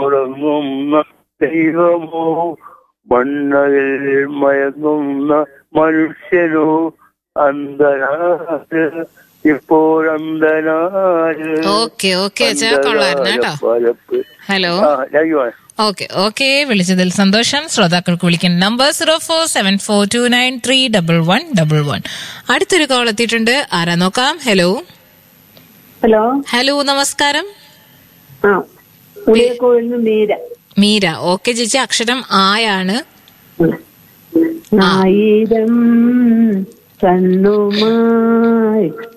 ഉറങ്ങുന്ന ദൈവമോ മണ്ണയിൽ മയങ്ങുന്ന മനുഷ്യനോ അന്ധനാര് ഇപ്പോഴന്തനാര്. ഓക്കെ കൊള്ളായിരുന്നു കേട്ടോ. ഹലോ, ഓക്കെ വിളിച്ചതിൽ സന്തോഷം. ശ്രോതാക്കൾക്ക് വിളിക്കുന്ന നമ്പർ 0474293111. അടുത്തൊരു കോൾ എത്തിയിട്ടുണ്ട്. ആരാ നോക്കാം. ഹലോ നമസ്കാരം. മീര. ഓക്കെ ചേച്ചി, അക്ഷരം ആയാണ്. ആയിരം കണ്ണുമായി